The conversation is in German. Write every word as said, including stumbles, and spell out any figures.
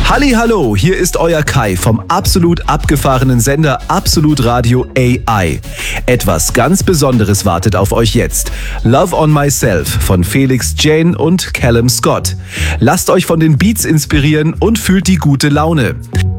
Hallihallo, hier ist euer Kai vom absolut abgefahrenen Sender Absolut Radio A I. Etwas ganz Besonderes wartet auf euch jetzt. Love on Myself von Felix Jane und Callum Scott. Lasst euch von den Beats inspirieren und fühlt die gute Laune.